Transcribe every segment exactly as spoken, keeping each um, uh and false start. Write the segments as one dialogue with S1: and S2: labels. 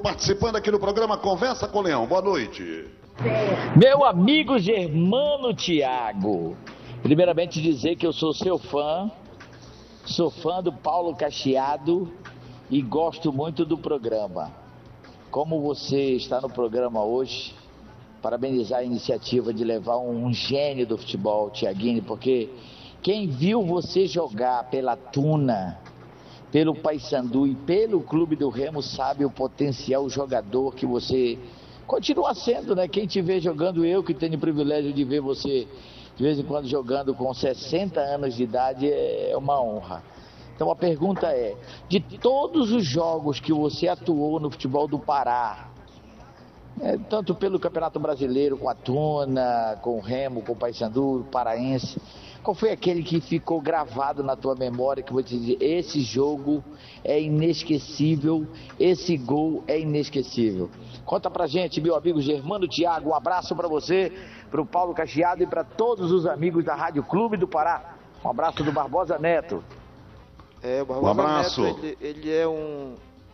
S1: participando aqui no programa Conversa com o Leão. Boa noite.
S2: Meu amigo Germano Thiago, primeiramente dizer que eu sou seu fã, sou fã do Paulo Cacheado e gosto muito do programa. Como você está no programa hoje, parabenizar a iniciativa de levar um gênio do futebol, Thiaguinho, porque quem viu você jogar pela Tuna, pelo Paysandu e pelo Clube do Remo sabe o potencial jogador que você continua sendo, né? Quem te vê jogando, eu que tenho o privilégio de ver você de vez em quando jogando com sessenta anos de idade, é uma honra. Então a pergunta é, de todos os jogos que você atuou no futebol do Pará, é, tanto pelo Campeonato Brasileiro, com a Tuna, com o Remo, com o Paysandu, paraense, qual foi aquele que ficou gravado na tua memória, que eu vou te dizer, esse jogo é inesquecível, esse gol é inesquecível? Conta pra gente, meu amigo Germano Thiago, um abraço pra você, pro Paulo Cacheado e pra todos os amigos da Rádio Clube do Pará. Um abraço do Barbosa Neto.
S3: É, o Barbosa
S1: Um abraço.
S3: Neto, ele, ele é um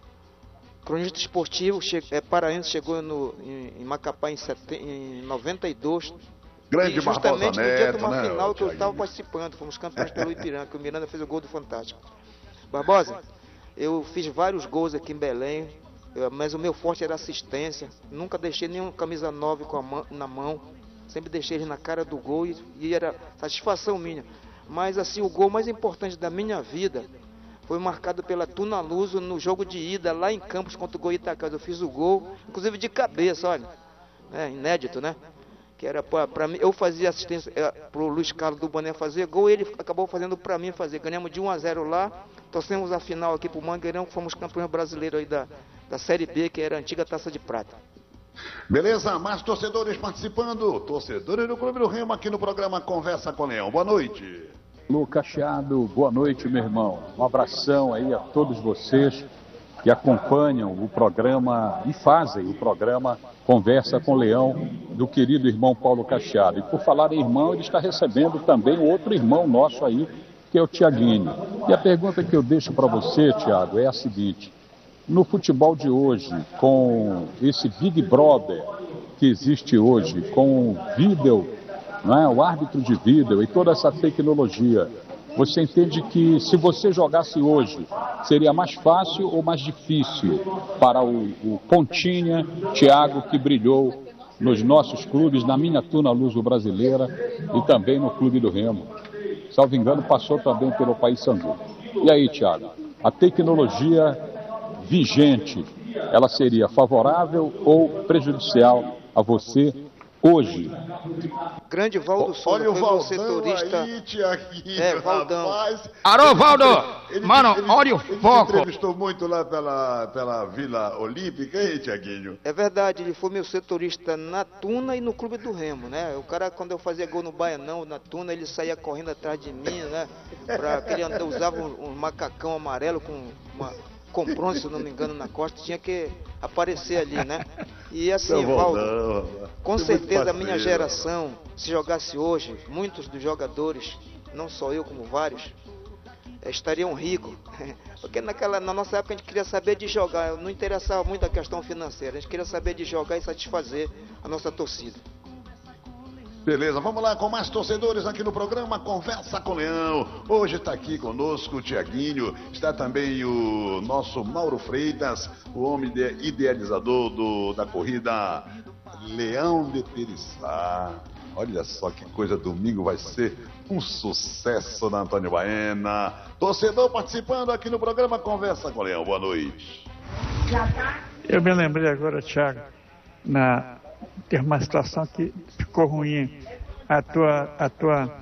S3: cronista esportivo, che, é paraense, chegou no, em, em Macapá em, sete, em noventa e dois.
S1: Grande
S3: e justamente
S1: Barbosa
S3: no dia
S1: Neto,
S3: de uma
S1: né,
S3: final que eu
S1: Thiaguinho?
S3: estava participando, fomos campeões pelo Ipiranga, que o Miranda fez o gol do Fantástico. Barbosa, eu fiz vários gols aqui em Belém, eu, mas o meu forte era assistência, nunca deixei nenhum camisa nove com a mão, na mão, sempre deixei ele na cara do gol e, e era satisfação minha. Mas assim, o gol mais importante da minha vida foi marcado pela Tuna Luso no jogo de ida lá em Campos contra o Goitacazes. Eu fiz o gol, inclusive de cabeça, olha, é inédito, né? Que era para mim, eu fazia assistência é, pro Luiz Carlos do Boné fazer gol, ele acabou fazendo para mim fazer. Ganhamos de um a zero lá, torcemos a final aqui pro Mangueirão, fomos campeões brasileiros aí da, da Série B, que era a antiga Taça de Prata.
S1: Beleza, mais torcedores participando, torcedores do Clube do Remo aqui no programa Conversa com o Leão. Boa noite.
S4: Lu Cacheado, boa noite, meu irmão. Um abração aí a todos vocês que acompanham o programa e fazem o programa Conversa com o Leão, do querido irmão Paulo Cacheado. E por falar em irmão, ele está recebendo também outro irmão nosso aí, que é o Thiaguinho. E a pergunta que eu deixo para você, Thiago, é a seguinte: no futebol de hoje, com esse Big Brother que existe hoje, com o vídeo, não é? O árbitro de vídeo e toda essa tecnologia, você entende que se você jogasse hoje, seria mais fácil ou mais difícil para o, o Pontinha, Thiago, que brilhou nos nossos clubes, na minha Tuna Luso brasileira e também no Clube do Remo? Salvo engano, passou também pelo Paysandu. E aí, Thiago, a tecnologia vigente, ela seria favorável ou prejudicial a você hoje?
S3: Grande Valdo Souza,
S1: Olha o
S3: foi
S1: Valdão
S3: o setorista.
S1: aí, Thiaguinho,
S3: É, Valdão.
S1: rapaz.
S5: Alô, Valdo!
S1: Ele-
S5: Mano,
S1: ele-
S5: olha o
S1: ele
S5: foco.
S1: entrevistou muito lá pela, pela Vila Olímpica, hein, Thiaguinho?
S3: É verdade, ele foi meu setorista na Tuna e no Clube do Remo, né? O cara, quando eu fazia gol no Baianão, na Tuna, ele saía correndo atrás de mim, né? Pra, que ele andava, usava um, um macacão amarelo com uma comprone, se eu não me engano, na costa, tinha que aparecer ali, né? E assim,
S1: Seu
S3: Valdo,
S1: Valdão,
S3: com
S1: você é muito
S3: certeza a minha
S1: parceiro.
S3: geração, se jogasse hoje, muitos dos jogadores, não só eu, como vários, eh, estariam ricos. Porque naquela, na nossa época a gente queria saber de jogar, não interessava muito a questão financeira, a gente queria saber de jogar e satisfazer a nossa torcida.
S1: Beleza, vamos lá com mais torcedores aqui no programa Conversa com o Leão. Hoje está aqui conosco o Thiaguinho, está também o nosso Mauro Freitas, o homem ide- idealizador do, da corrida Leão de Periçá. Olha só que coisa, domingo vai ser um sucesso na Antônio Baena. Torcedor participando aqui no programa Conversa com o Leão, boa noite.
S6: Eu me lembrei agora, Thiago, na teve uma situação que ficou ruim. A tua, a tua,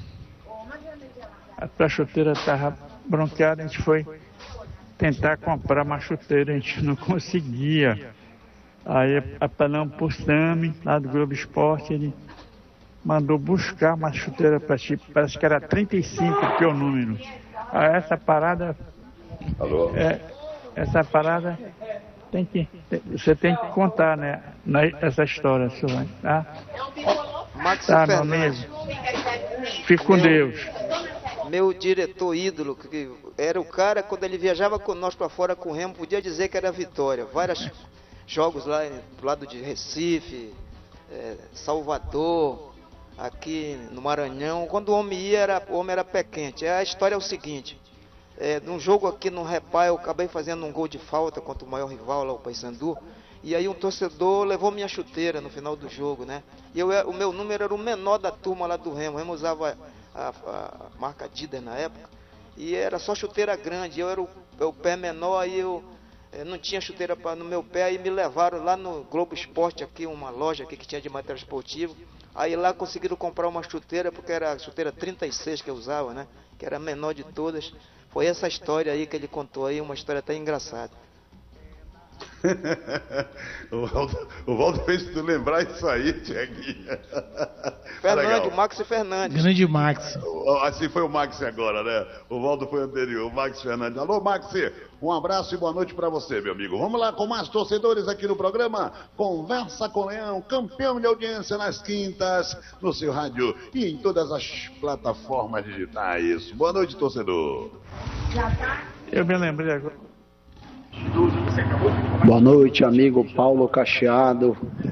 S6: a tua chuteira estava bronqueada, a gente foi tentar comprar uma chuteira, a gente não conseguia. Aí apelamos por Sami, lá do Globo Esporte, ele mandou buscar uma chuteira para ti, parece que era trinta e cinco, que é o número. Aí essa parada,
S1: Alô?
S6: é, essa parada tem que, tem, você tem que contar, né, na, essa história sua, tá?
S3: Max
S6: Tá, meu
S3: Fernandes,
S6: amigo. Fique com
S3: Meu-
S6: Deus.
S3: meu diretor ídolo, que era o cara, quando ele viajava com nós para fora com o Remo, podia dizer que era Vitória. Vários jogos lá do lado de Recife, é, Salvador, aqui no Maranhão. Quando o homem ia, era, o homem era pé quente. A história é o seguinte, é, num jogo aqui no Repá, eu acabei fazendo um gol de falta contra o maior rival lá, o Paysandu. E aí um torcedor levou minha chuteira no final do jogo, né? E eu, o meu número era o menor da turma lá do Remo. O Remo usava a, a, a marca Adidas na época. E era só chuteira grande. Eu era o, o pé menor, aí eu, eu não tinha chuteira pra, no meu pé. Aí me levaram lá no Globo Esporte, aqui, uma loja aqui que tinha de material esportivo. Aí lá conseguiram comprar uma chuteira, porque era a chuteira trinta e seis que eu usava, né? Que era a menor de todas. Foi essa história aí que ele contou aí, uma história até engraçada.
S1: o, Valdo, o Valdo fez tu lembrar isso aí, Tiaguinho.
S3: Fernandes, Max e Fernandes.
S5: Grande Max.
S1: Assim foi o Max agora, né? O Valdo foi anterior, o Max Fernandes. Alô, Max, um abraço e boa noite pra você, meu amigo. Vamos lá com mais torcedores aqui no programa Conversa com Leão, campeão de audiência nas quintas, no seu rádio e em todas as plataformas digitais. Boa noite, torcedor.
S6: Eu me lembrei agora.
S7: Boa noite, amigo Paulo Cacheado,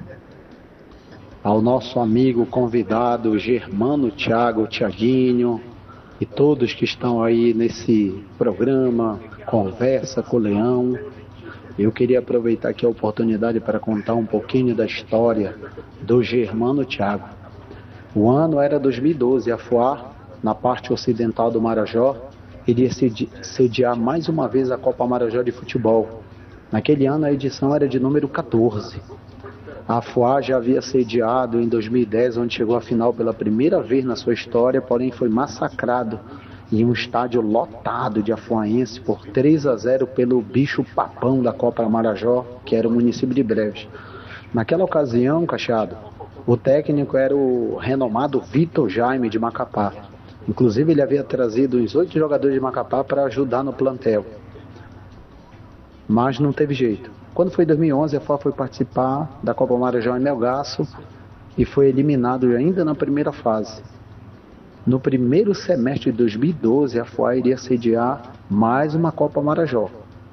S7: ao nosso amigo convidado Germano Thiago, Tiaguinho e todos que estão aí nesse programa Conversa com o Leão. Eu queria aproveitar aqui a oportunidade para contar um pouquinho da história do Germano Thiago. O ano era dois mil e doze, a F U A, na parte ocidental do Marajó, iria sediar mais uma vez a Copa Marajó de Futebol. Naquele ano a edição era de número quatorze. A F U A já havia sediado em dois mil e dez, onde chegou à final pela primeira vez na sua história, porém foi massacrado em um estádio lotado de afuaense por três a zero pelo bicho papão da Copa Marajó, que era o município de Breves. Naquela ocasião, Cacheado, o técnico era o renomado Vitor Jaime de Macapá. Inclusive ele havia trazido uns oito jogadores de Macapá para ajudar no plantel. Mas não teve jeito. Quando foi em dois mil e onze, a F U A foi participar da Copa Marajó em Melgaço e foi eliminado ainda na primeira fase. No primeiro semestre de dois mil e doze, a F U A iria sediar mais uma Copa Marajó.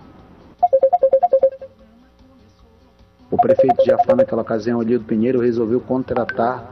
S7: O prefeito de Jafar, naquela ocasião, Elildo Pinheiro, resolveu contratar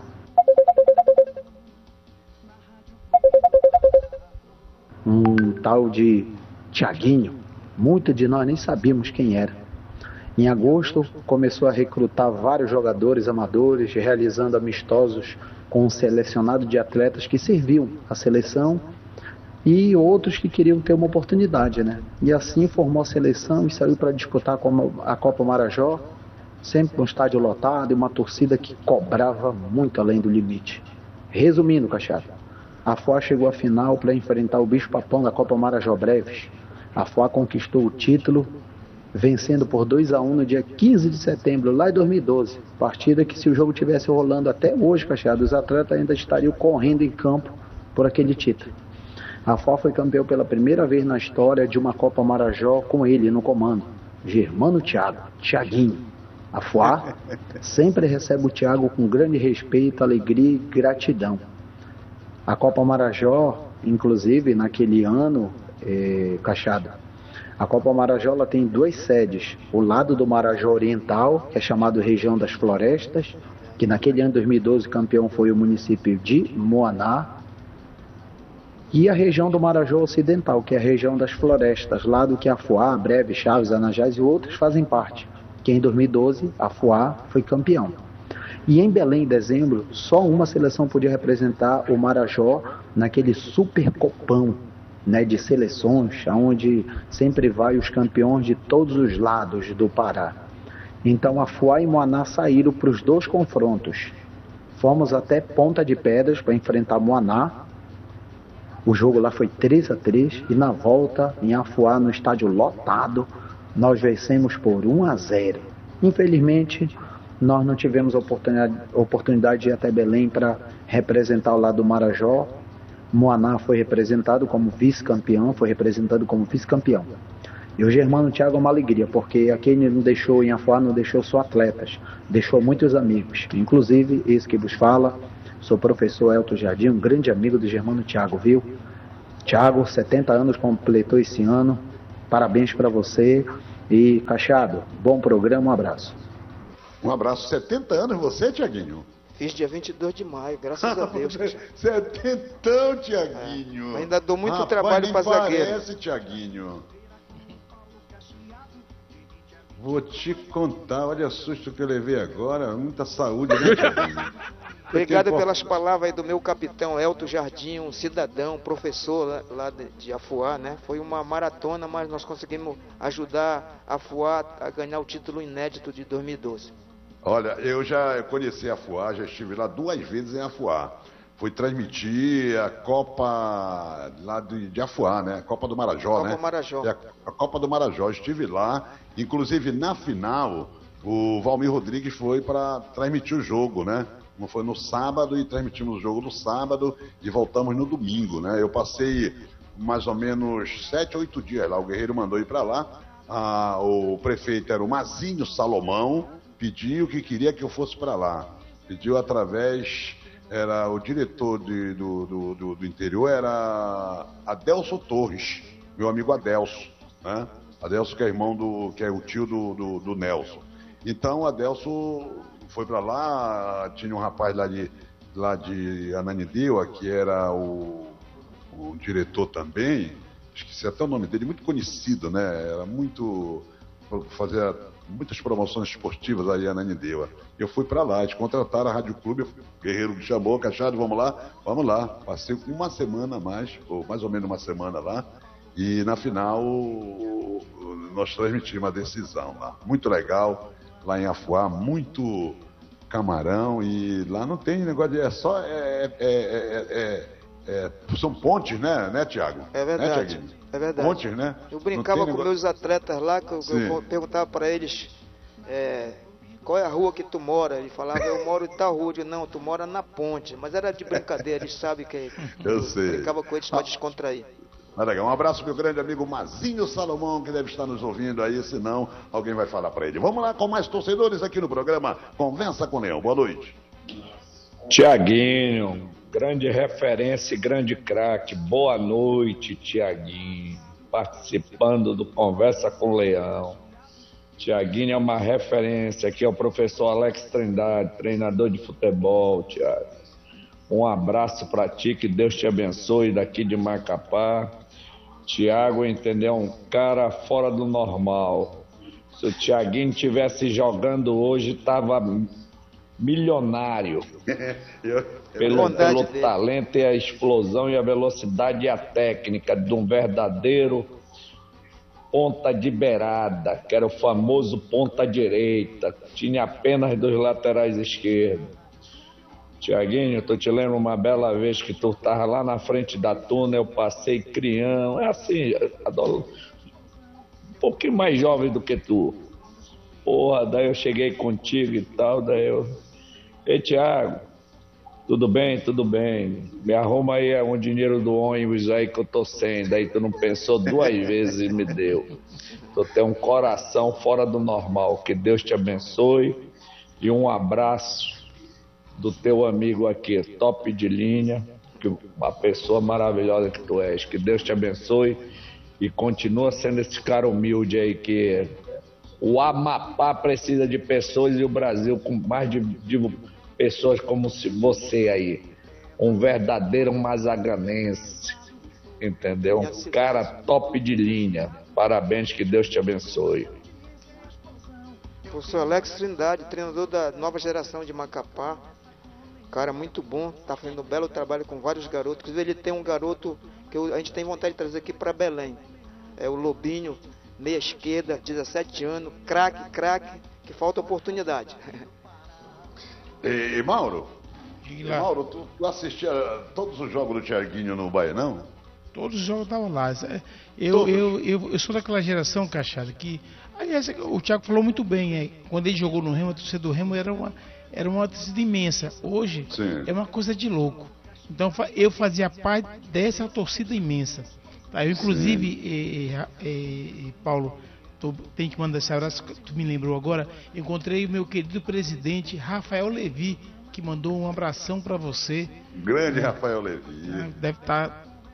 S7: um tal de Tiaguinho. Muitos de nós nem sabíamos quem era. Em agosto, começou a recrutar vários jogadores amadores, realizando amistosos com um selecionado de atletas que serviam à seleção e outros que queriam ter uma oportunidade, né? E assim formou a seleção e saiu para disputar a Copa Marajó, sempre com um estádio lotado e uma torcida que cobrava muito além do limite. Resumindo, Cacheado, a F U A chegou à final para enfrentar o bicho papão da Copa Marajó Breves. A F U A conquistou o título, vencendo por dois a um no dia quinze de setembro, lá em dois mil e doze. Partida que, se o jogo tivesse rolando até hoje, Cacheado, os atletas ainda estariam correndo em campo por aquele título. A F U A foi campeão pela primeira vez na história de uma Copa Marajó com ele no comando, Germano Thiago, Tiaguinho. A F U A sempre recebe o Thiago com grande respeito, alegria e gratidão. A Copa Marajó, inclusive, naquele ano, é, Cacheado, a Copa Marajó ela tem duas sedes. O lado do Marajó Oriental, que é chamado Região das Florestas, que naquele ano, dois mil e doze, campeão foi o município de Moaná. E a região do Marajó Ocidental, que é a região das florestas, lá do que a F U A, Breves, Chaves, Anajás e outros fazem parte. Que em dois mil e doze a F U A foi campeão. E em Belém, em dezembro, só uma seleção podia representar o Marajó naquele super copão, né, de seleções, onde sempre vai os campeões de todos os lados do Pará. Então a F U A e Moaná saíram para os dois confrontos. Fomos até Ponta de Pedras para enfrentar Moaná. O jogo lá foi três a três e na volta, em Afuá, no estádio lotado, nós vencemos por um a zero. Infelizmente, nós não tivemos oportunidade, oportunidade de ir até Belém para representar o lado do Marajó. Moaná foi representado como vice-campeão, foi representado como vice-campeão. E o Germano Thiago é uma alegria, porque aqui ele não deixou em Afuá, não deixou só atletas, deixou muitos amigos, inclusive esse que vos fala, sou professor Elton Jardim, um grande amigo do Germano Thiago, viu? Tiago, setenta anos completou esse ano. Parabéns para você. E, Cachado, bom programa, um abraço.
S1: Um abraço. setenta anos você, Tiaguinho?
S3: Fiz dia vinte e dois de maio, graças a Deus.
S1: Setentão, Tiaguinho.
S3: É, ainda dou muito
S1: Rapaz,
S3: trabalho para zagueiro.
S1: Parece, Tiaguinho. Vou te contar, olha o susto que eu levei agora. Muita saúde, né, Tiaguinho?
S3: Obrigado pelas palavras aí do meu capitão Elton Jardim, um cidadão, professor lá, lá de, de Afuá, né? Foi uma maratona, mas nós conseguimos ajudar a Afuá a ganhar o título inédito de dois mil e doze.
S1: Olha, eu já conheci a Afuá, já estive lá duas vezes em Afuá. Fui transmitir a Copa lá de, de Afuá, né? A Copa do Marajó,
S3: Copa
S1: né?
S3: Marajó.
S1: A, a Copa do Marajó, estive lá. Inclusive, na final, o Valmir Rodrigues foi para transmitir o jogo, né? Foi no sábado e transmitimos o jogo no sábado e voltamos no domingo, né? Eu passei mais ou menos sete, oito dias lá. O Guerreiro mandou ir para lá. Ah, o prefeito era o Mazinho Salomão, pediu que queria que eu fosse para lá. Pediu através, era o diretor de, do, do, do, do interior, era Adelso Torres, meu amigo Adelso, né? Adelso que é irmão do, que é o tio do, do, do Nelson. Então, Adelso foi para lá, tinha um rapaz lá de, lá de Ananindeua, que era o, o diretor também, esqueci até o nome dele, muito conhecido, né? Era muito, fazia muitas promoções esportivas aí em Ananindeua. Eu fui para lá, eles contrataram a Rádio Clube, o Guerreiro me chamou, Cachado, vamos lá, vamos lá. Passei uma semana a mais, ou mais ou menos uma semana lá, e na final nós transmitimos a decisão lá. Muito legal, lá em Afuá, muito camarão, e lá não tem negócio de... É só... É, é, é, é, é, são pontes, né, né, Tiago?
S3: É verdade,
S1: né,
S3: é verdade.
S1: Pontes, né?
S3: Eu brincava com
S1: negócio...
S3: meus atletas lá, que eu, eu perguntava para eles é, qual é a rua que tu mora. Ele falava, eu moro em tal rua. Eu digo, não, tu mora na ponte. Mas era de brincadeira, eles sabem que
S1: eu, eu
S3: sei. brincava com eles para descontrair.
S1: Ah, legal. Um abraço pro meu grande amigo Mazinho Salomão, que deve estar nos ouvindo aí, senão alguém vai falar para ele. Vamos lá com mais torcedores aqui no programa Conversa com o Leão. Boa noite.
S2: Tiaguinho, grande referência e grande craque. Boa noite, Tiaguinho. Participando do Conversa com o Leão. Tiaguinho é uma referência. Aqui é o professor Alex Trindade, treinador de futebol, Tiago. Um abraço para ti, que Deus te abençoe daqui de Macapá. Tiago, entendeu? Um cara fora do normal. Se o Tiaguinho estivesse jogando hoje, estava milionário.
S1: eu, eu
S2: pelo pelo talento e a explosão e a velocidade e a técnica de um verdadeiro ponta de beirada, que era o famoso ponta direita. Tinha apenas dois laterais esquerdos. Tiaguinho, eu tô te lembro uma bela vez que tu tava lá na frente da tuna, eu passei crião, é assim, adoro, um pouquinho mais jovem do que tu. Porra, daí eu cheguei contigo e tal, daí eu... Ei, Tiago, tudo bem? Tudo bem. Me arruma aí um dinheiro do ônibus aí que eu tô sem. Daí tu não pensou duas vezes e me deu. Tu tem um coração fora do normal. Que Deus te abençoe e um abraço do teu amigo aqui, top de linha, que uma pessoa maravilhosa que tu és. Que Deus te abençoe e continua sendo esse cara humilde aí, que o Amapá precisa de pessoas e o Brasil com mais de, de pessoas como você aí. Um verdadeiro mazaganense, entendeu? Um cara top de linha. Parabéns, que Deus te abençoe.
S3: Professor Alex Trindade, treinador da nova geração de Macapá. Cara muito bom, tá fazendo um belo trabalho com vários garotos. Inclusive ele tem um garoto que eu, a gente tem vontade de trazer aqui para Belém. É o Lobinho, meia esquerda, dezessete anos, craque, craque, que falta oportunidade.
S1: E, e Mauro? E, Mauro, tu, tu assistia todos os jogos do Tiaguinho no Baianão?
S5: Todos os jogos estavam lá. Eu, eu, eu, eu sou daquela geração, Cachada, que... Aliás, o Thiago falou muito bem, é, quando ele jogou no Remo, a torcida do Remo era uma... Era uma torcida imensa. Hoje Sim. é uma coisa de louco. Então eu fazia parte dessa torcida imensa. Tá? Eu, inclusive, eh, eh, Paulo, tô, tem que mandar esse abraço, tu me lembrou agora. Encontrei o meu querido presidente Rafael Levi, que mandou um abração para você.
S1: Grande é, Rafael Levi.
S5: Deve estar tá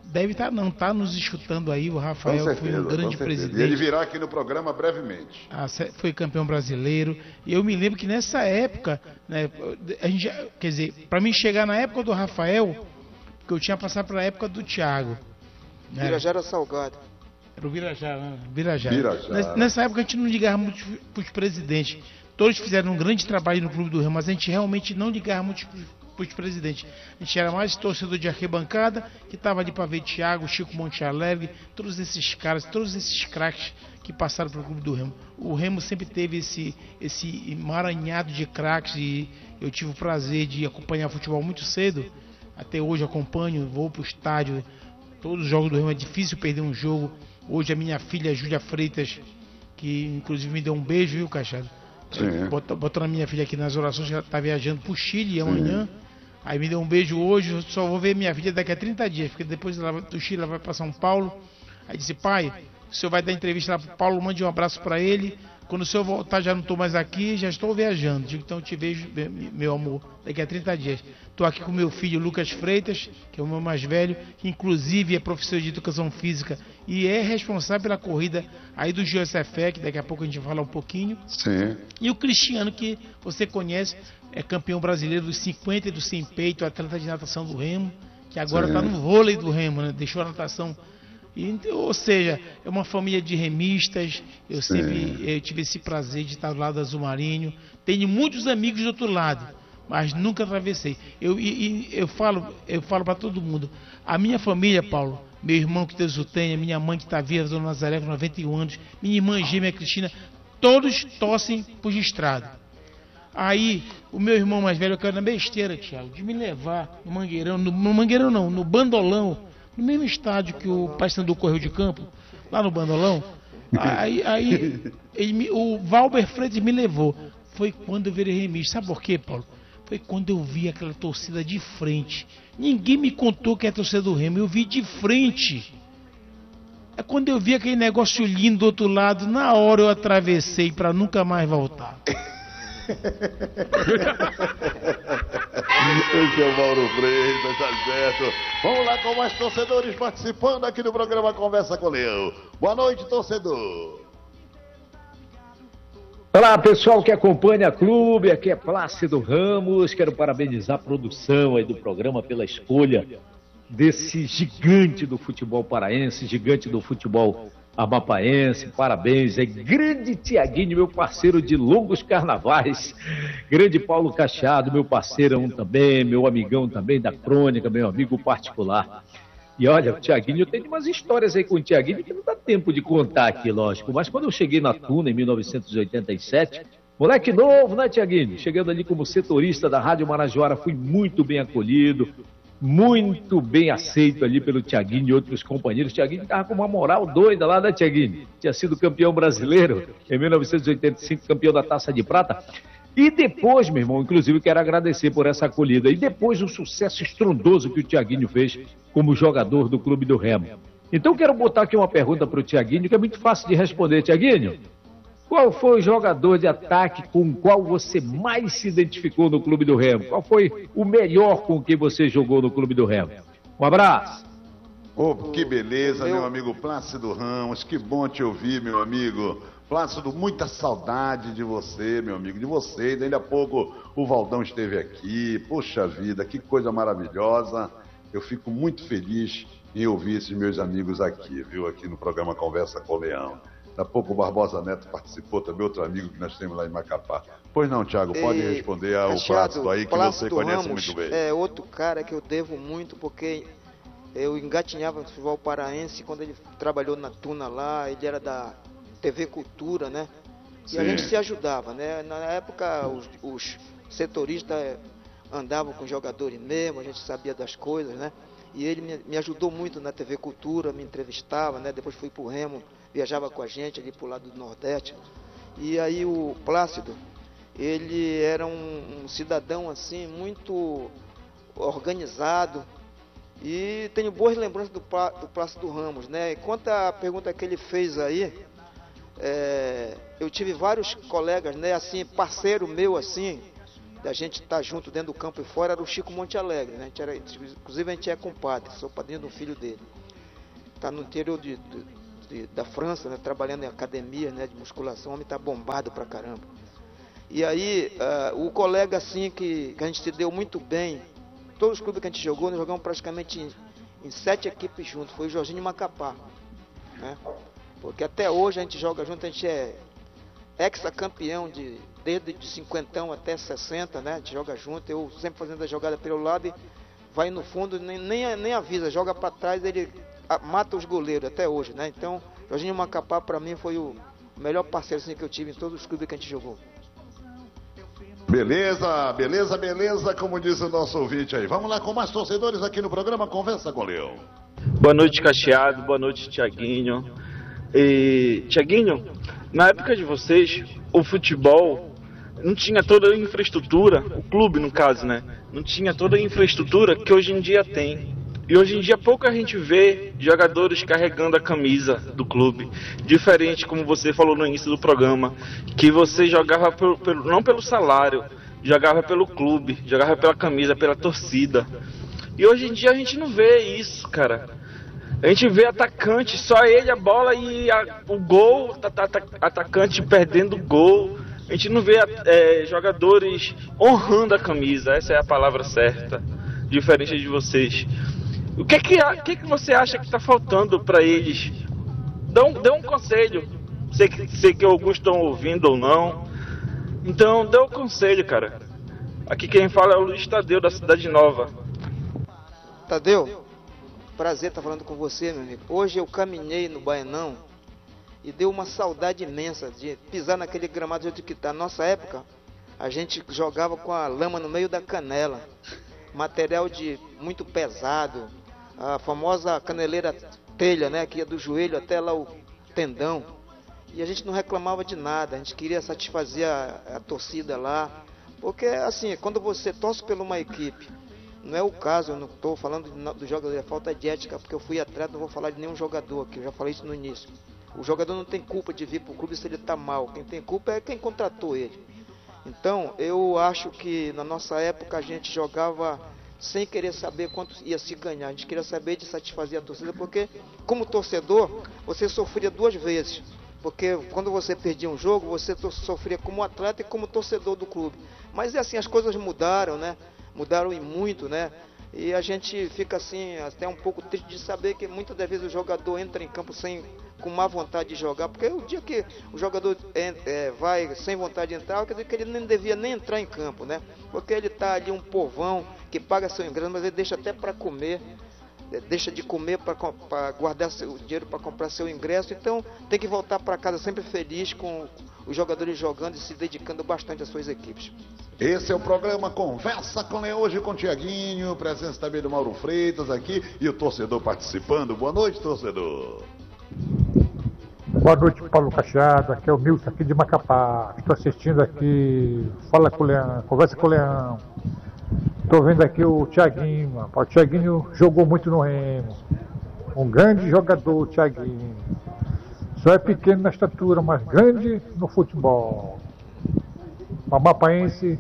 S5: deve estar, não, está nos escutando aí, o Rafael,
S1: Com certeza,
S5: foi um grande
S1: com certeza.
S5: presidente.
S1: E ele virá aqui no programa brevemente.
S5: Ah, foi campeão brasileiro. E eu me lembro que nessa época, né, a gente, quer dizer, para mim chegar na época do Rafael, que eu tinha passado para a época do Thiago. Né?
S3: Virajara Salgado.
S5: Era o Virajara, né? Virajara.
S1: Virajara.
S5: Nessa, nessa época a gente não ligava muito para os presidentes. Todos fizeram um grande trabalho no Clube do Remo, mas a gente realmente não ligava muito para os presidentes. A gente era mais torcedor de arquibancada, que estava ali para ver Thiago, Chico Monte Alegre, todos esses caras, todos esses craques que passaram pelo Clube do Remo. O Remo sempre teve esse, esse emaranhado de craques e eu tive o prazer de acompanhar futebol muito cedo. Até hoje acompanho, vou para o estádio, todos os jogos do Remo, é difícil perder um jogo. Hoje a minha filha Júlia Freitas, que inclusive me deu um beijo, viu, Cachado? Botou, botou na minha filha aqui nas orações, que ela está viajando para o Chile amanhã. Sim. Aí me deu um beijo hoje, eu só vou ver minha filha daqui a trinta dias, porque depois ela, do Chile ela vai para São Paulo. Aí disse, pai, o senhor vai dar entrevista lá para o Paulo, mande um abraço para ele. Quando o senhor voltar, já não estou mais aqui, já estou viajando. Digo, então eu te vejo, meu amor, daqui a trinta dias. Estou aqui com meu filho Lucas Freitas, que é o meu mais velho, que inclusive é professor de educação física e é responsável pela corrida aí do G S F E, que daqui a pouco a gente vai falar um pouquinho.
S1: Sim.
S5: E o Cristiano, que você conhece, é campeão brasileiro dos cinquenta e do sem peito, atleta de natação do Remo, que agora está no vôlei do Remo, né? Deixou a natação. E, ou seja, é uma família de remistas. Eu Sim. sempre eu tive esse prazer de estar do lado do Azul Marinho. Tenho muitos amigos do outro lado, mas nunca atravessei. Eu, e, eu falo, eu falo para todo mundo. A minha família, Paulo, meu irmão que Deus o tenha, minha mãe que está viva, Dona Nazaré, com noventa e um anos, minha irmã gêmea Cristina, todos torcem por Estrada. Aí, o meu irmão mais velho, eu quero na besteira, Thiago, de me levar no Mangueirão, no, no Mangueirão não, no Bandolão, no mesmo estádio que o Paysandu correu de campo, lá no Bandolão. Aí, aí ele me, o Valber Freitas me levou. Foi quando eu virei remista. Sabe por quê, Paulo? Foi quando eu vi aquela torcida de frente. Ninguém me contou que é a torcida do Remo, eu vi de frente. É quando eu vi aquele negócio lindo do outro lado, na hora eu atravessei para nunca mais voltar.
S1: Esse é o Mauro Freitas, tá certo. Vamos lá com mais torcedores participando aqui do programa Conversa com o Leão. Boa noite, torcedor.
S8: Olá, pessoal que acompanha a clube, aqui é Plácido Ramos. Quero parabenizar a produção aí do programa pela escolha desse gigante do futebol paraense, gigante do futebol amapaense. Parabéns, é grande Tiaguinho, meu parceiro de longos carnavais, grande Paulo Cachado, meu parceirão também, meu amigão também da crônica, meu amigo particular. E olha, o Tiaguinho, eu tenho umas histórias aí com o Tiaguinho que não dá tempo de contar aqui, lógico, mas quando eu cheguei na Tuna em mil novecentos e oitenta e sete, moleque novo, né, Tiaguinho? Chegando ali como setorista da Rádio Marajoara, fui muito bem acolhido, muito bem aceito ali pelo Tiaguinho e outros companheiros. Tiaguinho estava com uma moral doida lá, né, Tiaguinho? Tinha sido campeão brasileiro em mil novecentos e oitenta e cinco, campeão da Taça de Prata. E depois, meu irmão, inclusive quero agradecer por essa acolhida. E depois o sucesso estrondoso que o Tiaguinho fez como jogador do Clube do Remo. Então quero botar aqui uma pergunta para o Tiaguinho, que é muito fácil de responder. Tiaguinho, qual foi o jogador de ataque com o qual você mais se identificou no Clube do Remo? Qual foi o melhor com quem você jogou no Clube do Remo? Um abraço.
S1: Oh, que beleza, meu amigo Plácido Ramos. Que bom te ouvir, meu amigo. Plácido, muita saudade de você, meu amigo, de vocês. Ainda há pouco o Valdão esteve aqui. Poxa vida, que coisa maravilhosa. Eu fico muito feliz em ouvir esses meus amigos aqui, viu? Aqui no programa Conversa com o Leão. Daqui a pouco o Barbosa Neto participou também, outro amigo que nós temos lá em Macapá. Pois não, Thiago, pode e, responder ao Plácido aí, que
S3: Plácido
S1: você conhece
S3: Ramos
S1: muito bem.
S3: É outro cara que eu devo muito, porque eu engatinhava no futebol paraense quando ele trabalhou na Tuna lá, ele era da T V Cultura, né? E Sim. a gente se ajudava, né? Na época os, os setoristas andavam com os jogadores mesmo, a gente sabia das coisas, né? E ele me, me ajudou muito na T V Cultura, me entrevistava, né? Depois fui pro Remo, viajava com a gente ali pro lado do Nordeste. E aí o Plácido, ele era um, um cidadão assim, muito organizado. E tenho boas lembranças do, do Plácido Ramos, né? E quanto à pergunta que ele fez aí, é, eu tive vários colegas, né? Assim, parceiro meu, assim, da gente estar tá junto dentro do campo e fora, era o Chico Monte Alegre, né? A gente era, inclusive a gente é compadre, sou padrinho do filho dele. tá no interior de, de, de, da França, né, trabalhando em academia, né, de musculação, o homem tá bombado pra caramba. E aí, uh, o colega assim que, que a gente se deu muito bem, todos os clubes que a gente jogou, nós jogamos praticamente em, em sete equipes juntos, foi o Jorginho Macapá, né? Porque até hoje a gente joga junto, a gente é ex-campeão de, desde de cinquentão até sessenta, né? A gente joga junto, eu sempre fazendo a jogada pelo lado, e vai no fundo, nem, nem, nem avisa, joga para trás, ele a, mata os goleiros até hoje, né? Então, Jorginho Macapá para mim foi o melhor parceiro assim, que eu tive em todos os clubes que a gente jogou.
S1: Beleza, beleza, beleza, como diz o nosso ouvinte aí. Vamos lá com mais torcedores aqui no programa Conversa com o Leão.
S9: Boa noite, Cacheado, boa noite, Tiaguinho. E, Tiaguinho, na época de vocês, o futebol não tinha toda a infraestrutura, o clube no caso, né? Não tinha toda a infraestrutura que hoje em dia tem. E hoje em dia pouca gente vê jogadores carregando a camisa do clube. Diferente, como você falou no início do programa, que você jogava pelo, pelo, não pelo salário, jogava pelo clube, jogava pela camisa, pela torcida. E hoje em dia a gente não vê isso, cara. A gente vê atacante, só ele, a bola e a, o gol, atacante perdendo o gol. A gente não vê é, jogadores honrando a camisa, essa é a palavra certa, diferente de vocês. O que que, o que, que você acha que está faltando para eles? Dê um, dê um conselho, sei que, sei que alguns estão ouvindo ou não, então dê um conselho, cara. Aqui quem fala é o Luiz Tadeu, da Cidade Nova.
S3: Tadeu, prazer estar falando com você, meu amigo. Hoje eu caminhei no Baianão e deu uma saudade imensa de pisar naquele gramado do jeito que está. Na nossa época, a gente jogava com a lama no meio da canela, material de muito pesado, a famosa caneleira telha, né, que ia do joelho até lá o tendão. E a gente não reclamava de nada, a gente queria satisfazer a, a torcida lá, porque assim, quando você torce por uma equipe, não é o caso, eu não estou falando do jogador, é falta de ética, porque eu fui atleta, não vou falar de nenhum jogador aqui, eu já falei isso no início. O jogador não tem culpa de vir para o clube se ele está mal, quem tem culpa é quem contratou ele. Então, eu acho que na nossa época a gente jogava sem querer saber quanto ia se ganhar, a gente queria saber de satisfazer a torcida, porque como torcedor, você sofria duas vezes. Porque quando você perdia um jogo, você sofria como atleta e como torcedor do clube. Mas é assim, as coisas mudaram, né? Mudaram e muito, né? E a gente fica assim, até um pouco triste de saber que muitas das vezes o jogador entra em campo sem, com má vontade de jogar. Porque o dia que o jogador é, é, vai sem vontade de entrar, quer dizer que ele nem devia nem entrar em campo, né? Porque ele está ali um povão que paga seu ingresso, mas ele deixa até para comer. Deixa de comer para guardar seu dinheiro para comprar seu ingresso, então tem que voltar para casa sempre feliz com os jogadores jogando e se dedicando bastante às suas equipes.
S1: Esse é o programa Conversa com Leão, hoje com o Tiaguinho, presença também do Mauro Freitas aqui e o torcedor participando. Boa noite, torcedor.
S10: Boa noite, Paulo Cacheado, aqui é o Milton aqui de Macapá, estou assistindo aqui, fala com o Leão, conversa com o Leão. Estou vendo aqui o Tiaguinho, o Tiaguinho jogou muito no Remo, um grande jogador, o Tiaguinho. Só é pequeno na estatura, mas grande no futebol. O amapaense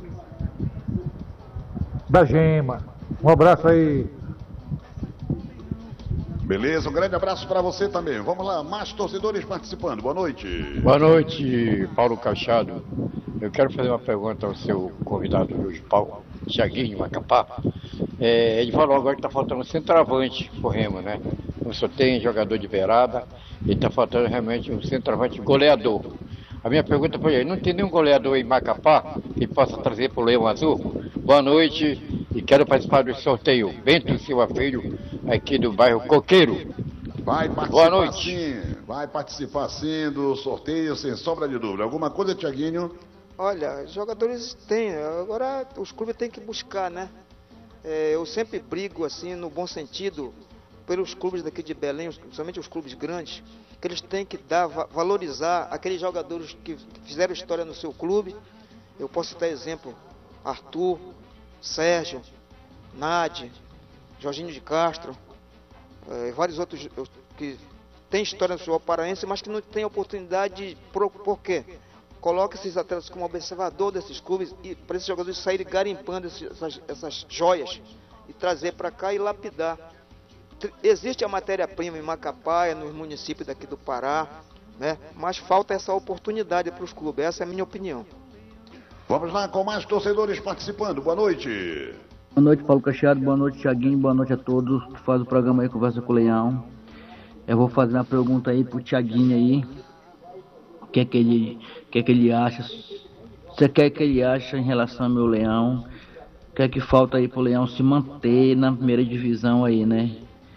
S10: da Gema. Um abraço aí.
S1: Beleza, um grande abraço para você também. Vamos lá, mais torcedores participando. Boa noite.
S11: Boa noite, Paulo Cacheado. Eu quero fazer uma pergunta ao seu convidado de hoje, Paulo. Tiaguinho, Macapá, é, ele falou agora que está faltando centroavante pro Remo, né? Não só tem jogador de beirada, ele está faltando realmente um centroavante goleador. A minha pergunta foi, não tem nenhum goleador em Macapá que possa trazer pro Leão Azul? Boa noite e quero participar do sorteio. Bento Silva Filho, aqui do bairro Coqueiro.
S1: Vai participar Boa noite. sim, vai participar sim do sorteio, sem sombra de dúvida. Alguma coisa, Tiaguinho?
S3: Olha, jogadores tem, agora os clubes têm que buscar, né? É, eu sempre brigo, assim, no bom sentido, pelos clubes daqui de Belém, principalmente os clubes grandes, que eles têm que dar, valorizar aqueles jogadores que fizeram história no seu clube. Eu posso citar exemplo, Arthur, Sérgio, Nadi, Jorginho de Castro, é, vários outros que têm história no futebol paraense, mas que não têm oportunidade, por, por quê? Coloca esses atletas como observador desses clubes e para esses jogadores saírem garimpando esses, essas, essas joias e trazer para cá e lapidar. existe a matéria-prima em Macapá, nos municípios daqui do Pará, né? Mas falta essa oportunidade para os clubes, essa é a minha opinião.
S1: Vamos lá com mais torcedores participando. Boa noite.
S12: Boa noite, Paulo Cacheado. Boa noite, Thiaguinho. Boa noite a todos que fazem o programa aí, Conversa com o Leão. Eu vou fazer uma pergunta aí pro Thiaguinho aí. O que é que ele, o que é que ele acha? Você quer que ele acha em relação ao meu Leão? O que é que falta aí pro Leão se manter na primeira divisão aí, né?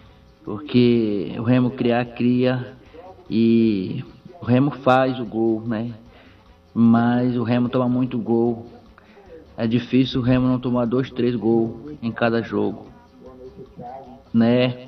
S12: Porque o Remo criar, cria e o Remo faz o gol, né? Mas o Remo toma muito gol. É difícil o Remo não tomar dois, três gols em cada jogo, né?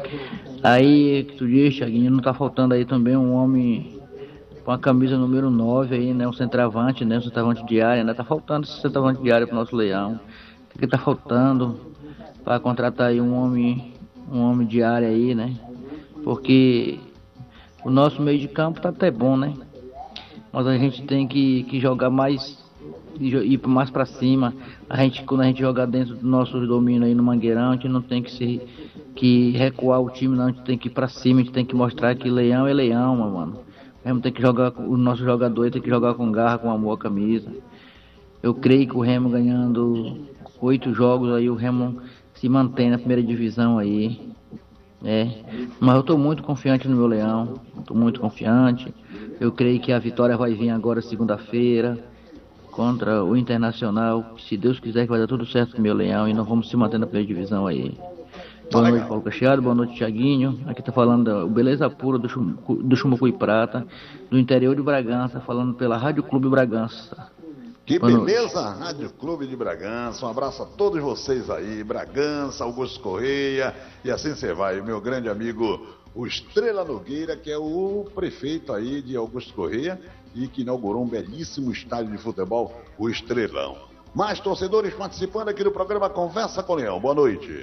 S12: Aí, que tu diz, Thiaguinho, não tá faltando aí também um homem com a camisa número nove aí, né? Um centroavante, né? Um centroavante de área, né? Tá faltando esse centroavante de área pro nosso Leão. O que tá faltando para contratar aí um homem, um homem de área aí, né? Porque o nosso meio de campo tá até bom, né? Mas a gente tem que, que jogar mais, ir mais pra cima. A gente, quando a gente jogar dentro do nosso domínio aí no Mangueirão, a gente não tem que, se, que recuar o time, não. A gente tem que ir pra cima, a gente tem que mostrar que Leão é Leão, mano. A Remo tem que jogar, o nosso jogador tem que jogar com garra, com amor à camisa. Eu creio que o Remo ganhando oito jogos aí, o Remo se mantém na primeira divisão aí. É, mas eu tô muito confiante no meu Leão, tô muito confiante. Eu creio que a vitória vai vir agora segunda-feira contra o Internacional. Se Deus quiser que vai dar tudo certo com o meu Leão e nós vamos se manter na primeira divisão aí. Boa noite, Paulo Cacheado, boa noite, Thiaguinho. Aqui tá falando o Beleza Pura do, Chum, do Chumucuí Prata, do interior de Bragança, falando pela Rádio Clube Bragança.
S1: Que beleza, Rádio Clube de Bragança. Um abraço a todos vocês aí, Bragança, Augusto Correia, e assim você vai, meu grande amigo, o Estrela Nogueira, que é o prefeito aí de Augusto Correia e que inaugurou um belíssimo estádio de futebol, o Estrelão. Mais torcedores participando aqui do programa Conversa com o Leão. Boa noite.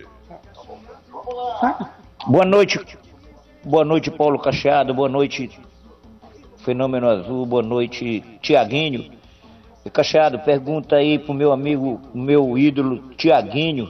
S13: Boa noite, boa noite, Paulo Cacheado, boa noite, Fenômeno Azul, boa noite, Thiaguinho. E Cacheado, pergunta aí pro meu amigo, meu ídolo Thiaguinho,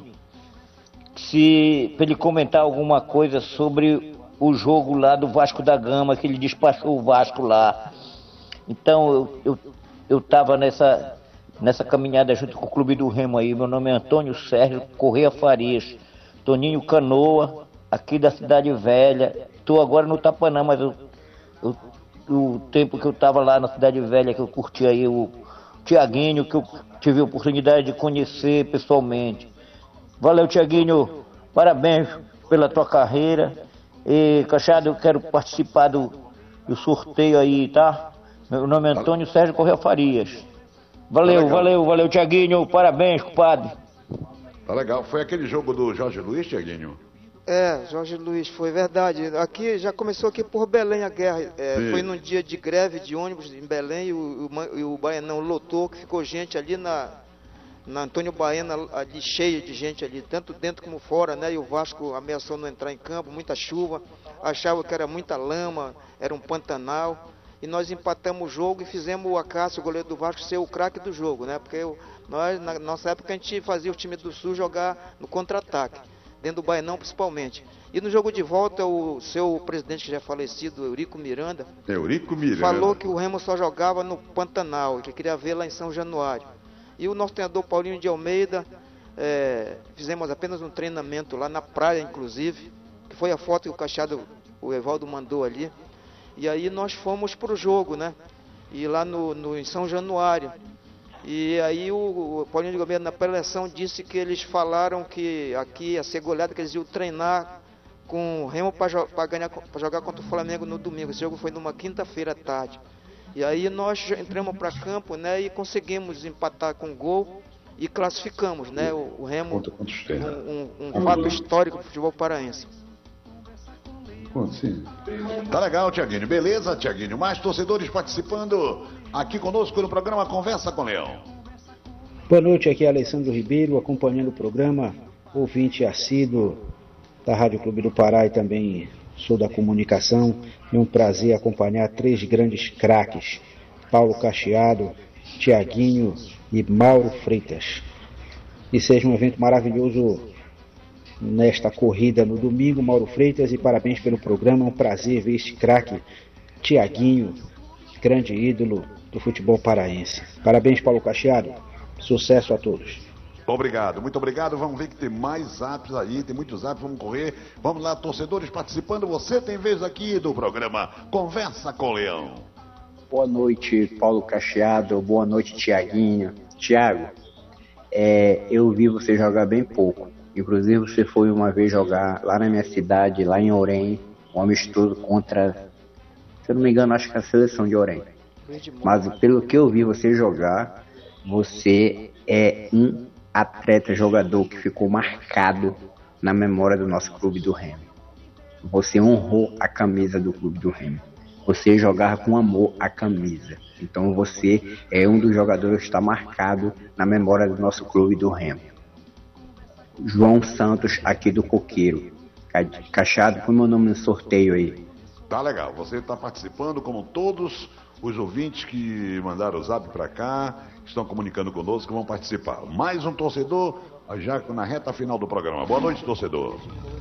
S13: se pra ele comentar alguma coisa sobre o jogo lá do Vasco da Gama, que ele despachou o Vasco lá. Então eu, eu, eu tava nessa, nessa caminhada junto com o Clube do Remo aí. Meu nome é Antônio Sérgio Correia Farias, Toninho Canoa, aqui da Cidade Velha. Tô agora no Tapanã, mas eu, eu, o tempo que eu tava lá na Cidade Velha, que eu curti aí o Thiaguinho, que eu tive a oportunidade de conhecer pessoalmente. Valeu, Thiaguinho, parabéns pela tua carreira. E, Cacheado, eu quero participar do, do sorteio aí, tá? Meu nome é Antônio Sérgio Correia Farias. Valeu, tá valeu, valeu, Thiaguinho, parabéns, compadre.
S1: Tá legal, foi aquele jogo do Jorge Luiz, Thiaguinho?
S3: É, Jorge Luiz, foi verdade. Aqui já começou aqui por Belém a guerra. É, foi num dia de greve de ônibus em Belém e o, o, o Baianão lotou, que ficou gente ali na, na Antônio Baena, ali cheio de gente ali, tanto dentro como fora, né? E o Vasco ameaçou não entrar em campo, muita chuva, achava que era muita lama, era um pantanal. E nós empatamos o jogo e fizemos o Acácio, o goleiro do Vasco, ser o craque do jogo, né? Porque eu, nós, na nossa época, a gente fazia o time do Sul jogar no contra-ataque, dentro do Baianão principalmente. E no jogo de volta, o seu presidente, que já é falecido, Eurico Miranda,
S1: Eurico Miranda,
S3: falou que o Remo só jogava no Pantanal, que queria ver lá em São Januário. E o nosso treinador Paulinho de Almeida, é, fizemos apenas um treinamento lá na praia, inclusive, que foi a foto que o Cacheado, o Evaldo mandou ali. E aí nós fomos para o jogo, né? E lá no, no, em São Januário. E aí o, o Paulinho de Almeida, na pré-eleção, disse que eles falaram que aqui ia ser goleada, que eles iam treinar com o Remo para jogar contra o Flamengo no domingo. Esse jogo foi numa quinta-feira à tarde. E aí nós entramos para campo, né, e conseguimos empatar com gol e classificamos, né, o, o Remo, um, um, um fato histórico do futebol paraense.
S1: Sim. Tá legal, Thiaguinho. Beleza, Thiaguinho? Mais torcedores participando aqui conosco no programa Conversa com o Leão.
S14: Boa noite, aqui é Alessandro Ribeiro, acompanhando o programa, ouvinte assíduo da Rádio Clube do Pará e também sou da comunicação. É um prazer acompanhar três grandes craques, Paulo Cacheado, Thiaguinho e Mauro Freitas. E seja um evento maravilhoso nesta corrida no domingo, Mauro Freitas, e parabéns pelo programa. É um prazer ver este craque Tiaguinho, grande ídolo do futebol paraense. Parabéns, Paulo Cacheado. Sucesso a todos.
S1: Obrigado, muito obrigado. Vamos ver que tem mais zaps aí, tem muitos zaps, vamos correr. Vamos lá, torcedores participando. Você tem vez aqui do programa Conversa com o Leão.
S15: Boa noite, Paulo Cacheado. Boa noite, Tiaguinho. Tiago, é, eu vi você jogar bem pouco. Inclusive, você foi uma vez jogar lá na minha cidade, lá em Orem, um amistoso contra, se eu não me engano, acho que é a seleção de Orem. Mas pelo que eu vi você jogar, você é um atleta, jogador que ficou marcado na memória do nosso clube do Remo. Você honrou a camisa do clube do Remo. Você jogava com amor a camisa. Então você é um dos jogadores que está marcado na memória do nosso clube do Remo. João Santos, aqui do Coqueiro. Cacheado, põe meu nome no sorteio aí.
S1: Tá legal, você está participando como todos os ouvintes que mandaram o zap para cá, estão comunicando conosco, que vão participar. Mais um torcedor, já na reta final do programa. Boa noite, torcedor.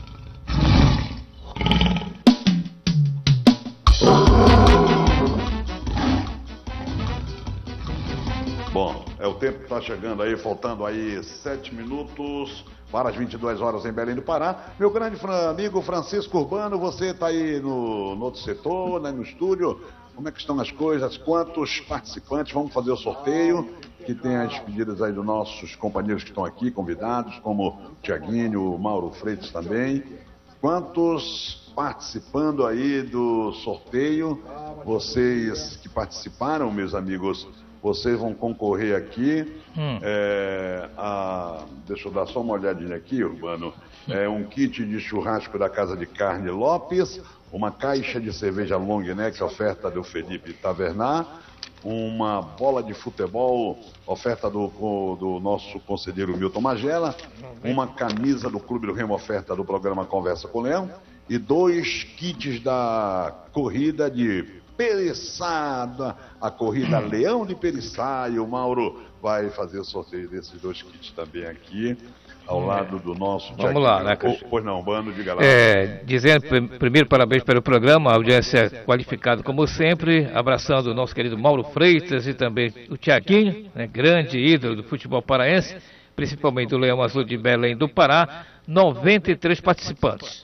S1: Bom, é o tempo que está chegando aí, faltando aí sete minutos para as vinte e duas horas em Belém do Pará. Meu grande amigo Francisco Urbano, você está aí no, no outro setor, né, no estúdio. Como é que estão as coisas? Quantos participantes? Vamos fazer o sorteio, que tem as pedidas aí dos nossos companheiros que estão aqui, convidados, como o Tiaguinho, o Mauro Freitas também. Quantos participando aí do sorteio? Vocês que participaram, meus amigos, vocês vão concorrer aqui. Hum. É, a, deixa eu dar só uma olhadinha aqui, Urbano. É um kit de churrasco da Casa de Carne Lopes, uma caixa de cerveja long neck, oferta do Felipe Tavernar, uma bola de futebol, oferta do, do nosso conselheiro Milton Magela, uma camisa do Clube do Remo, oferta do programa Conversa com o Leão, e dois kits da corrida de Periçada, a corrida Leão de Periçá, e o Mauro vai fazer o sorteio desses dois kits também aqui, ao lado do nosso...
S16: Vamos Tiaguinho. Lá, né, Caxias?
S1: Pois não, Bando, diga lá.
S16: É, dizendo primeiro parabéns pelo programa, a audiência qualificada como sempre, abraçando o nosso querido Mauro Freitas e também o Tiaguinho, né, grande ídolo do futebol paraense, principalmente do Leão Azul de Belém do Pará, noventa e três participantes.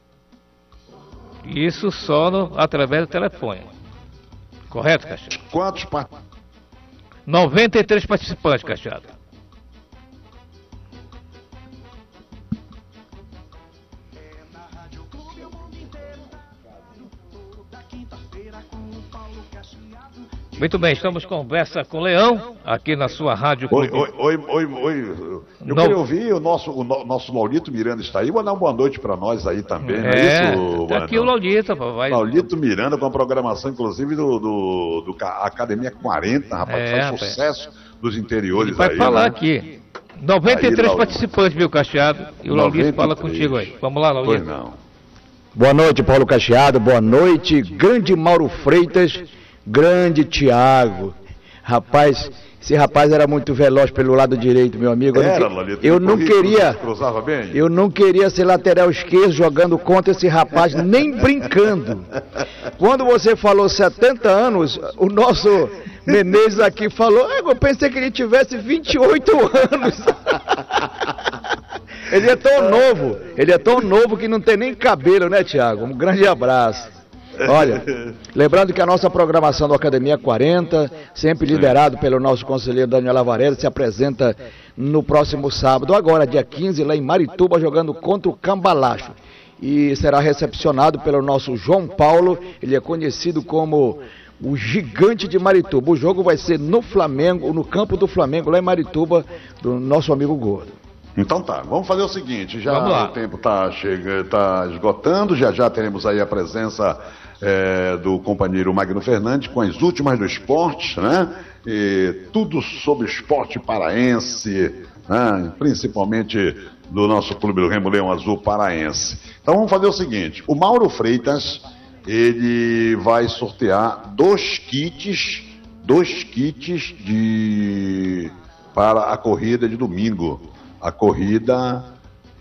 S16: Isso só no, através do telefone. Correto, Caxias?
S1: Quantos participantes?
S16: noventa e três participantes, Caxias. Muito bem, estamos com Conversa com o Leão, aqui na sua rádio.
S1: Oi, oi, oi, oi, oi. Eu no... queria ouvir, o nosso, o nosso Laurito Miranda está aí, vou dar uma boa noite para nós aí também, é, não é isso,
S16: tá aqui o Laurito, vai...
S1: Laurito Miranda com a programação, inclusive, do, do, do Academia quarenta, rapaz, é, faz rapaz. Sucesso dos interiores. Ele
S16: vai
S1: aí,
S16: falar
S1: né?
S16: aqui, noventa e três aí, participantes, viu, Cacheado, e o Laurito fala contigo aí. Vamos lá, Laurito.
S1: Pois não.
S17: Boa noite, Paulo Cacheado, boa noite, grande Mauro Freitas, grande Tiago. Rapaz, esse rapaz era muito veloz pelo lado direito, meu amigo.
S1: Era,
S17: eu não,
S1: Lalito,
S17: eu não queria,
S1: cruzava bem.
S17: eu não queria ser lateral esquerdo jogando contra esse rapaz, nem brincando. Quando você falou setenta anos, o nosso Menezes aqui falou, eu pensei que ele tivesse vinte e oito anos. Ele é tão novo, ele é tão novo que não tem nem cabelo, né, Tiago? Um grande abraço. Olha, lembrando que a nossa programação do Academia quarenta, sempre liderado pelo nosso conselheiro Daniel Lavareda, se apresenta no próximo sábado, agora dia quinze, lá em Marituba, jogando contra o Cambalacho. E será recepcionado pelo nosso João Paulo, ele é conhecido como o gigante de Marituba. O jogo vai ser no Flamengo, no campo do Flamengo, lá em Marituba, do nosso amigo Gordo.
S1: Então tá, vamos fazer o seguinte, já o tempo está tá esgotando, já já teremos aí a presença é, do companheiro Magno Fernandes com as últimas do esporte, né? E tudo sobre esporte paraense, né? Principalmente do nosso Clube do Remo Leão Azul Paraense. Então vamos fazer o seguinte, o Mauro Freitas, ele vai sortear dois kits, dois kits de, para a corrida de domingo. A corrida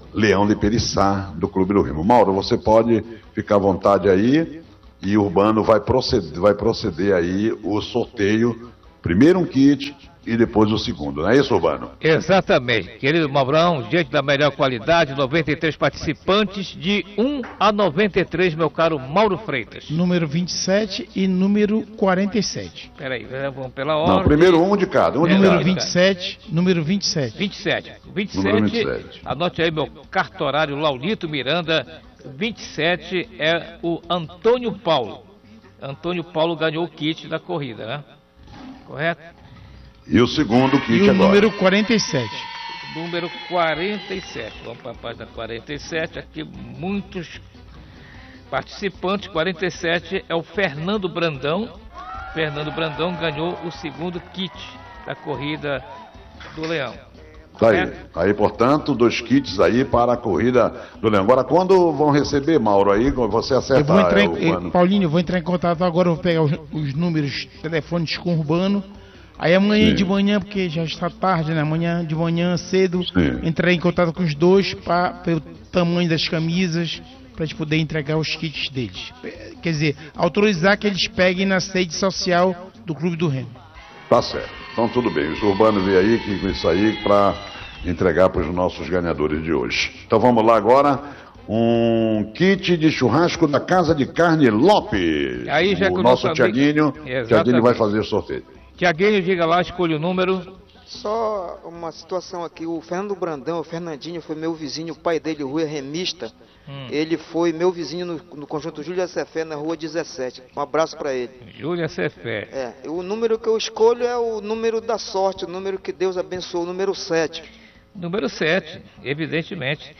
S1: Leão de Periçá, do Clube do Remo. Mauro, você pode ficar à vontade aí e o Urbano vai proceder, vai proceder aí o sorteio, primeiro um kit e depois o segundo, não é isso, Urbano?
S16: Exatamente. Querido Maurão, gente da melhor qualidade, noventa e três participantes, de um a noventa e três, meu caro Mauro Freitas.
S5: Número vinte e sete e número quarenta e sete.
S16: Peraí, vamos pela ordem.
S1: Não, primeiro um de cada, um de
S5: número
S1: cada.
S5: vinte e sete, número vinte e sete.
S16: vinte e sete. vinte e sete,
S1: Número vinte e sete.
S16: Anote aí meu cartorário Laulito Miranda. vinte e sete é o Antônio Paulo. Antônio Paulo ganhou o kit da corrida, né? Correto?
S1: E o segundo kit
S5: e o
S1: agora.
S5: número quarenta e sete.
S16: Número quarenta e sete. Vamos para a página quarenta e sete. Aqui muitos participantes. quarenta e sete é o Fernando Brandão. Fernando Brandão ganhou o segundo kit da corrida do Leão.
S1: Tá aí, aí, portanto, dois kits aí para a corrida do Leão. Agora, quando vão receber, Mauro, aí você acerta.
S5: Eu vou entrar
S1: é,
S5: em,
S1: Urbano.
S5: Paulinho, eu vou entrar em contato agora, eu vou pegar os, os números telefones com o Urbano. Aí amanhã
S1: Sim.
S5: de manhã, porque já está tarde, né? Amanhã de manhã cedo,
S1: Sim.
S5: entrar em contato com os dois para pelo tamanho das camisas, para a gente poder entregar os kits deles. Quer dizer, autorizar que eles peguem na sede social do Clube do Remo.
S1: Tá certo. Então tudo bem. O Urbano veio aí que, com isso aí para entregar para os nossos ganhadores de hoje. Então vamos lá agora. Um kit de churrasco da Casa de Carne Lopes.
S16: Aí já
S1: o
S16: que o
S1: nosso
S16: nosso
S1: Tiaguinho,
S16: amigo-
S1: Tiaguinho vai fazer o sorteio.
S16: Tiaguinho, diga lá, escolha o número.
S3: Só uma situação aqui, o Fernando Brandão, o Fernandinho, foi meu vizinho, o pai dele, Rua Remista.
S16: Hum.
S3: Ele foi meu vizinho no, no conjunto Júlia Cefé, na Rua dezessete. Um abraço pra ele.
S16: Júlia Cefé.
S3: É, o número que eu escolho é o número da sorte, o número que Deus abençoou, o número sete.
S16: Número sete, evidentemente.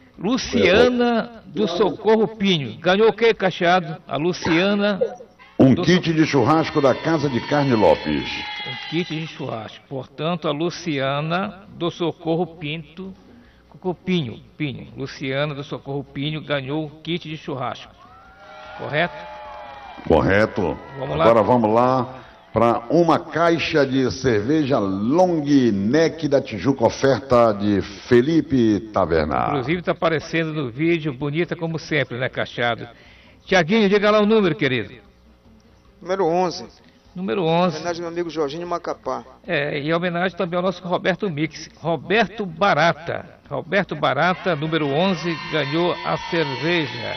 S16: Luciana do Socorro Pinho. Ganhou o que, Cacheado? A Luciana...
S1: Um
S16: do
S1: kit de churrasco da Casa de Carne Lopes.
S16: Um kit de churrasco. Portanto, a Luciana do Socorro Pinto... Pinho, Pinho. Luciana do Socorro Pinho ganhou o kit de churrasco. Correto?
S1: Correto.
S16: Vamos lá.
S1: Agora vamos lá para uma caixa de cerveja Long Neck da Tijuca, oferta de Felipe Tavernar.
S16: Inclusive está aparecendo no vídeo, bonita como sempre, né, Cacheado? Tiaguinho, diga lá o número, querido.
S3: Número onze.
S16: Número onze.
S3: Homenagem ao meu amigo Jorginho Macapá.
S16: É, e homenagem também ao nosso Roberto Mix. Roberto Barata. Roberto Barata, número onze, ganhou a cerveja.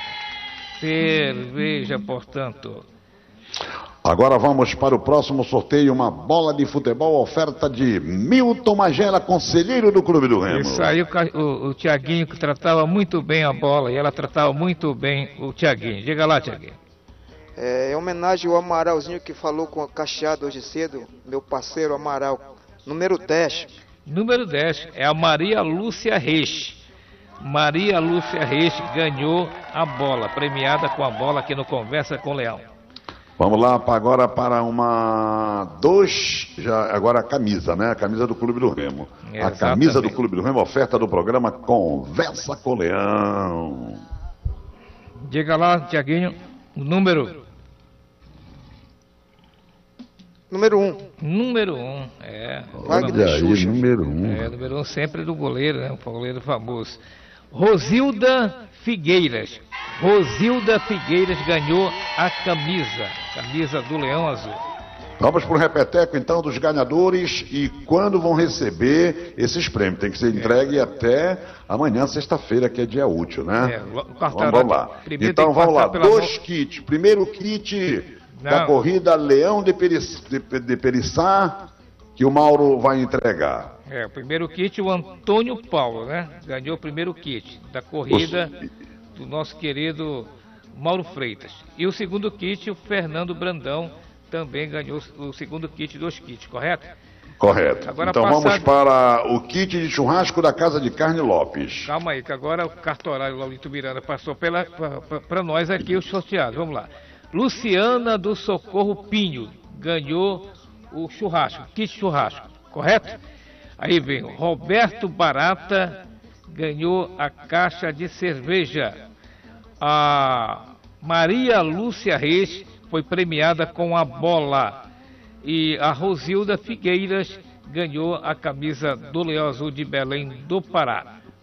S16: Cerveja, portanto.
S1: Agora vamos para o próximo sorteio, uma bola de futebol, oferta de Milton Magela, conselheiro do Clube do Remo.
S16: Isso aí, o, Ca- o, o Tiaguinho que tratava muito bem a bola e ela tratava muito bem o Tiaguinho. Diga lá, Tiaguinho.
S3: É, em homenagem ao Amaralzinho que falou com o Cacheado hoje cedo, meu parceiro Amaral. Número dez.
S16: Número dez é a Maria Lúcia Reis. Maria Lúcia Reis ganhou a bola, premiada com a bola aqui no Conversa com o Leão.
S1: Vamos lá pra- agora para uma dois, já, agora a camisa, né? A camisa do Clube do Remo. A
S16: Exatamente.
S1: camisa do Clube do Remo, oferta do programa Conversa com o Leão.
S16: Diga lá, Tiaguinho, o número.
S3: Número um.
S16: Número um, é.
S1: Olha aí, número um.
S16: É, número um sempre do goleiro, né? Um goleiro famoso. Rosilda Figueiras. Rosilda Figueiras ganhou a camisa. Camisa do Leão Azul.
S1: Vamos para o repeteco então dos ganhadores e quando vão receber esses prêmios. Tem que ser entregue até amanhã, sexta-feira, que é dia útil, né?
S16: É, o
S1: Vamos,
S16: cartão-
S1: vamos lá.
S16: primeiro
S1: Então
S16: tem que
S1: vamos lá,
S16: passar pela
S1: dois
S16: mão-
S1: kits. Primeiro kit da
S16: Não.
S1: corrida Leão de, Periç, de, de Periçá, que o Mauro vai entregar.
S16: É, o primeiro kit, o Antônio Paulo, né? Ganhou o primeiro kit da corrida do nosso querido Mauro Freitas. E o segundo kit, o Fernando Brandão, também ganhou o segundo kit dos kits, correto?
S1: Correto.
S16: Agora
S1: então
S16: passado-
S1: vamos para o kit de churrasco da Casa de Carne Lopes.
S16: Calma aí, que agora o cartorário Laurito Miranda passou para nós aqui os sorteados. Vamos lá. Luciana do Socorro Pinho ganhou o churrasco, kit churrasco, correto? Aí vem o Roberto Barata, ganhou a caixa de cerveja. A Maria Lúcia Reis foi premiada com a bola. E a Rosilda Figueiras ganhou a camisa do Leão Azul de Belém do Pará.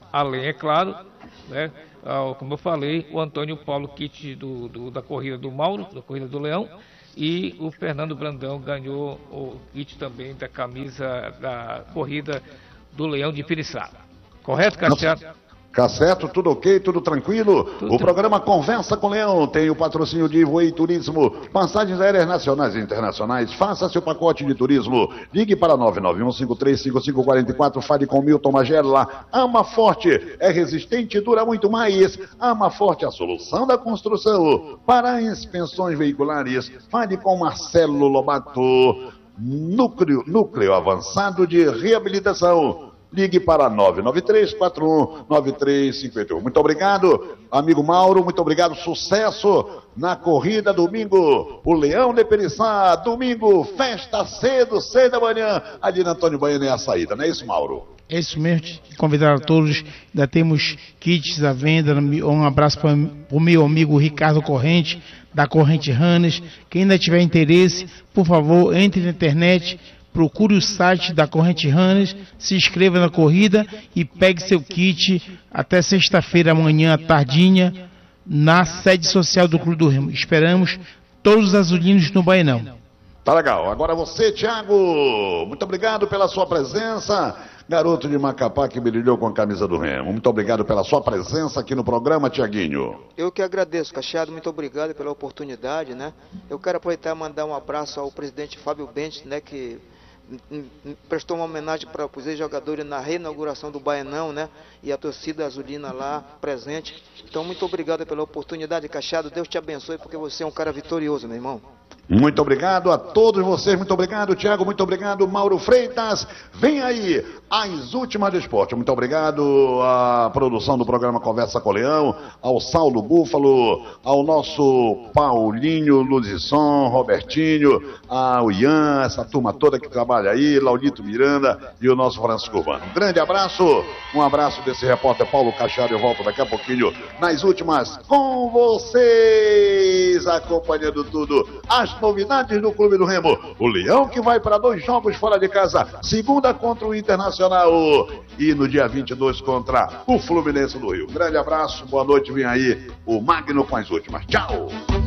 S16: além, é claro, né, ao, como eu falei, o Antônio Paulo Kit do, do, da corrida do Mauro, da corrida do Leão, e o Fernando Brandão ganhou o kit também da camisa da corrida do Leão de Piriçaba. Correto, Cassiano?
S1: Tá certo, tudo ok, tudo tranquilo. Tudo o programa Conversa com Leão tem o patrocínio de Voei Turismo, passagens aéreas nacionais e internacionais. Faça seu pacote de turismo. Ligue para nove nove um cinco três cinco cinco quatro quatro. Fale com Milton Magela. Ama Forte é resistente e dura muito mais. Ama Forte, a solução da construção. Para inspeções veiculares, fale com Marcelo Lobato. Núcleo, núcleo avançado de reabilitação. Ligue para nove nove três quatro um nove três cinco um. Muito obrigado, amigo Mauro. Muito obrigado. Sucesso na corrida domingo. O Leão de Periçá, domingo, festa cedo, seis da manhã. Ali na Antônio Baiano é a saída, não é isso, Mauro?
S5: É isso mesmo. Convidar a todos. Ainda temos kits à venda. Um abraço para o meu amigo Ricardo Corrente, da Corrente Runners. Quem ainda tiver interesse, por favor, entre na internet. Procure o site da Corrente Runners, se inscreva na corrida e pegue seu kit até sexta-feira, amanhã, à tardinha, na sede social do Clube do Remo. Esperamos todos os azulinos no Bainão.
S1: Tá legal. Agora você, Thiago, muito obrigado pela sua presença. Garoto de Macapá que brilhou com a camisa do Remo. Muito obrigado pela sua presença aqui no programa, Thiaguinho.
S3: Eu que agradeço, Cacheado. Muito obrigado pela oportunidade, né? Eu quero aproveitar e mandar um abraço ao presidente Fábio Bentes, né, que prestou uma homenagem para os ex-jogadores na reinauguração do Baianão, né? E a torcida azulina lá presente. Então, muito obrigado pela oportunidade, Cacheado. Deus te abençoe, porque você é um cara vitorioso, meu irmão.
S1: Muito obrigado a todos vocês, muito obrigado, Thiago, muito obrigado, Mauro Freitas. Vem aí as últimas do esporte. Muito obrigado à produção do programa Conversa com o Leão, ao Saulo Búfalo, ao nosso Paulinho Luzisson, Robertinho, ao Ian, essa turma toda que trabalha aí, Laurito Miranda e o nosso Francisco Urbano. Um grande abraço, um abraço desse repórter Paulo Cachado. Eu volto daqui a pouquinho nas últimas com vocês, acompanhando tudo, as novidades do Clube do Remo. O Leão que vai para dois jogos fora de casa, segunda contra o Internacional e no dia vinte e dois contra o Fluminense do Rio. Grande abraço, boa noite, vem aí o Magno com as últimas. Tchau!